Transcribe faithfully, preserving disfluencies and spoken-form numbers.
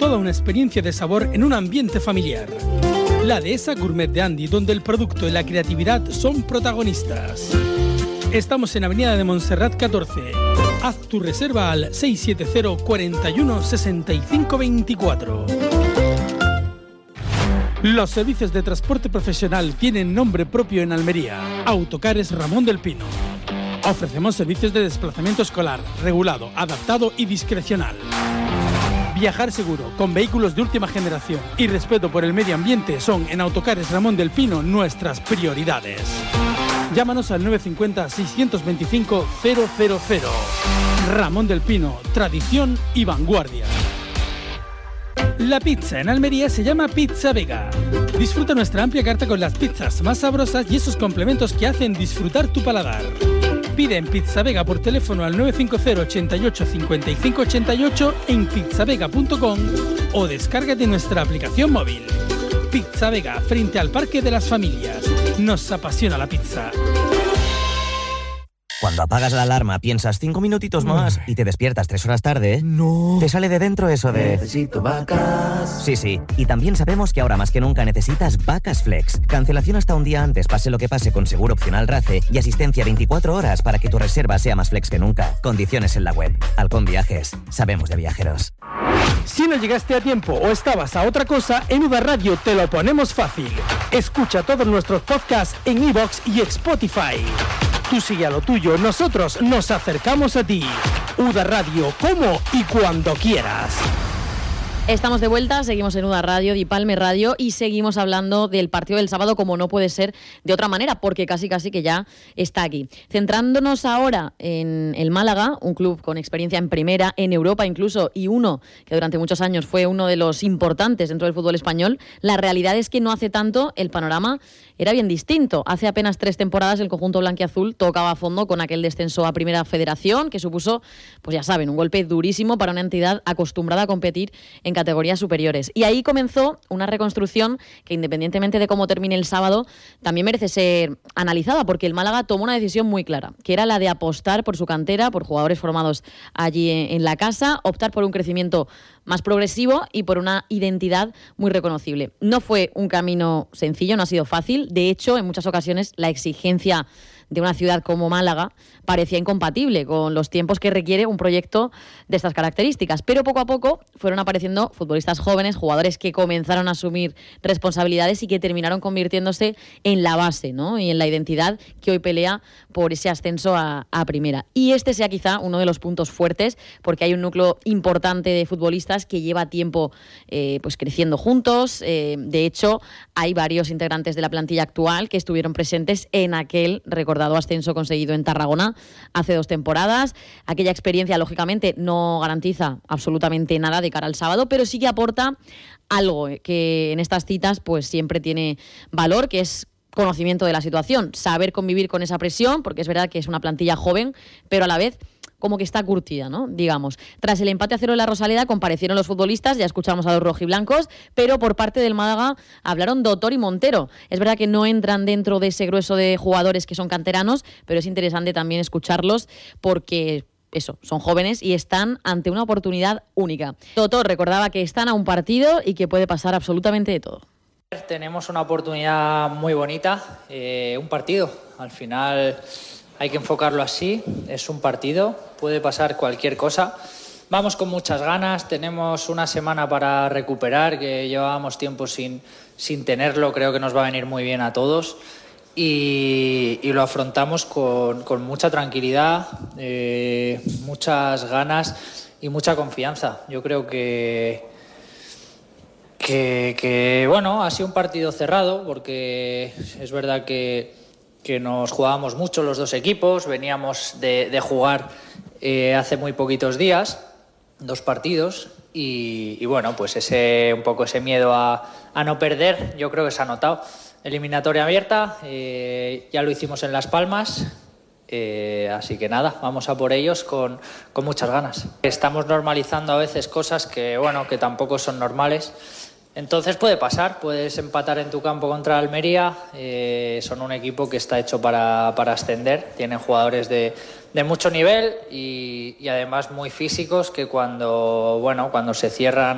toda una experiencia de sabor en un ambiente familiar. La Dehesa Gourmet de Andy, donde el producto y la creatividad son protagonistas. Estamos en Avenida de Montserrat catorce. Haz tu reserva al seis siete cero, cuatro uno, seis cinco dos cuatro. Los servicios de transporte profesional tienen nombre propio en Almería. Autocares Ramón del Pino. Ofrecemos servicios de desplazamiento escolar, regulado, adaptado y discrecional. Viajar seguro, con vehículos de última generación y respeto por el medio ambiente son en Autocares Ramón del Pino nuestras prioridades. Llámanos al nueve cinco cero, seis dos cinco, cero cero cero. Ramón del Pino, tradición y vanguardia. La pizza en Almería se llama Pizza Vega. Disfruta nuestra amplia carta con las pizzas más sabrosas y esos complementos que hacen disfrutar tu paladar. Pide en Pizza Vega por teléfono al nueve cinco cero, ochenta y ocho, cincuenta y cinco ochenta y ocho en pizzavega punto com o descárgate nuestra aplicación móvil. Pizza Vega, frente al Parque de las Familias. Nos apasiona la pizza. Cuando apagas la alarma piensas cinco minutitos más y te despiertas tres horas tarde, no. Te sale de dentro eso de... Necesito vacas. Sí, sí. Y también sabemos que ahora más que nunca necesitas Vacas Flex. Cancelación hasta un día antes, pase lo que pase, con seguro opcional RACE y asistencia veinticuatro horas para que tu reserva sea más flex que nunca. Condiciones en la web. Halcón Viajes. Sabemos de viajeros. Si no llegaste a tiempo o estabas a otra cosa, en U D A Radio te lo ponemos fácil. Escucha todos nuestros podcasts en iVoox y Spotify. Tú sigue a lo tuyo, nosotros nos acercamos a ti. U D A Radio, como y cuando quieras. Estamos de vuelta, seguimos en U D A Radio, Dipalme Radio, y seguimos hablando del partido del sábado como no puede ser de otra manera, porque casi casi que ya está aquí. Centrándonos ahora en el Málaga, un club con experiencia en primera, en Europa incluso, y uno que durante muchos años fue uno de los importantes dentro del fútbol español, la realidad es que no hace tanto el panorama era bien distinto. Hace apenas tres temporadas el conjunto blanquiazul tocaba a fondo con aquel descenso a Primera Federación, que supuso, pues ya saben, un golpe durísimo para una entidad acostumbrada a competir en categorías superiores. Y ahí comenzó una reconstrucción que, independientemente de cómo termine el sábado, también merece ser analizada, porque el Málaga tomó una decisión muy clara, que era la de apostar por su cantera, por jugadores formados allí en la casa, optar por un crecimiento más progresivo y por una identidad muy reconocible. No fue un camino sencillo, no ha sido fácil. De hecho, en muchas ocasiones la exigencia de una ciudad como Málaga parecía incompatible con los tiempos que requiere un proyecto de estas características. Pero poco a poco fueron apareciendo futbolistas jóvenes, jugadores que comenzaron a asumir responsabilidades y que terminaron convirtiéndose en la base, ¿no? Y en la identidad que hoy pelea por ese ascenso a, a primera. Y este sea quizá uno de los puntos fuertes, porque hay un núcleo importante de futbolistas que lleva tiempo eh, pues creciendo juntos. Eh, de hecho, hay varios integrantes de la plantilla actual que estuvieron presentes en aquel recordado ascenso conseguido en Tarragona hace dos temporadas. Aquella experiencia, lógicamente, no garantiza absolutamente nada de cara al sábado, pero sí que aporta algo que en estas citas pues siempre tiene valor, que es conocimiento de la situación, saber convivir con esa presión, porque es verdad que es una plantilla joven, pero a la vez como que está curtida, ¿no? Digamos. Tras el empate a cero de la Rosaleda comparecieron los futbolistas, ya escuchamos a los rojiblancos, pero por parte del Málaga hablaron Dotor y Montero. Es verdad que no entran dentro de ese grueso de jugadores que son canteranos, pero es interesante también escucharlos porque eso, son jóvenes y están ante una oportunidad única. Dotor recordaba que están a un partido y que puede pasar absolutamente de todo. Tenemos una oportunidad muy bonita, eh, un partido. Al final hay que enfocarlo así, es un partido, puede pasar cualquier cosa. Vamos con muchas ganas, tenemos una semana para recuperar, que llevábamos tiempo sin, sin tenerlo, creo que nos va a venir muy bien a todos. Y, y lo afrontamos con, con mucha tranquilidad, eh, muchas ganas y mucha confianza. Yo creo que, que, que, bueno, ha sido un partido cerrado, porque es verdad que que nos jugábamos mucho los dos equipos, veníamos de, de jugar eh, hace muy poquitos días, dos partidos, y, y bueno, pues ese un poco ese miedo a, a no perder, yo creo que se ha notado. Eliminatoria abierta, eh, ya lo hicimos en Las Palmas, eh, así que nada, vamos a por ellos con, con muchas ganas. Estamos normalizando a veces cosas que, bueno, que tampoco son normales. Entonces puede pasar, puedes empatar en tu campo contra Almería, eh, son un equipo que está hecho para, para ascender, tienen jugadores de, de mucho nivel y, y además muy físicos que cuando, bueno, cuando se cierran